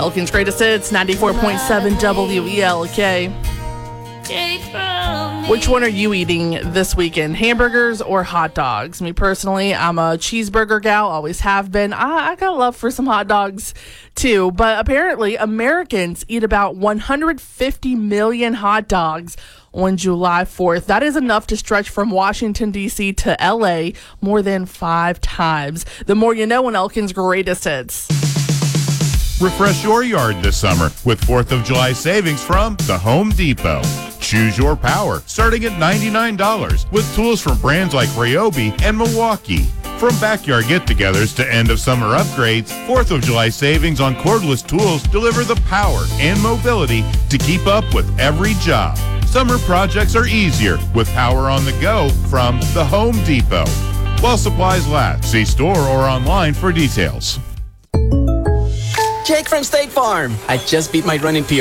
Elkin's Greatest Hits, 94.7 WELK. Which one are you eating this weekend, hamburgers or hot dogs? Me personally, I'm a cheeseburger gal, always have been. I got a love for some hot dogs too, but apparently Americans eat about 150 million hot dogs on July 4th. That is enough to stretch from Washington, D.C. to L.A. more than 5 times. The more you know on Elkin's Greatest Hits. Refresh your yard this summer with 4th of July savings from the Home Depot. Choose your power, starting at $99, with tools from brands like Ryobi and Milwaukee. From backyard get-togethers to end-of-summer upgrades, 4th of July savings on cordless tools deliver the power and mobility to keep up with every job. Summer projects are easier with power on the go from the Home Depot. While supplies last, see store or online for details. Jake from State Farm. I just beat my running PR.